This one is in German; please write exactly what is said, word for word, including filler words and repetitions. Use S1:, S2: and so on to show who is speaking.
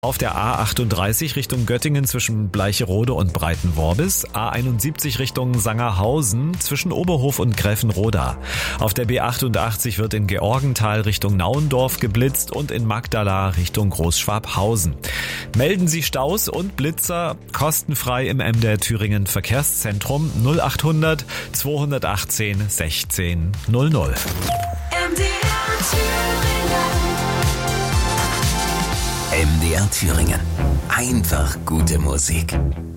S1: Auf der A achtunddreißig Richtung Göttingen zwischen Bleicherode und Breitenworbis, A einundsiebzig Richtung Sangerhausen zwischen Oberhof und Gräfenroda. Auf der B achtundachtzig wird in Georgenthal Richtung Nauendorf geblitzt und in Magdala Richtung Großschwabhausen. Melden Sie Staus und Blitzer kostenfrei im M D R Thüringen Verkehrszentrum null achthundert zweihundertachtzehn sechzehn null null.
S2: M D R Thüringen.
S3: M D R Thüringen. Einfach gute Musik.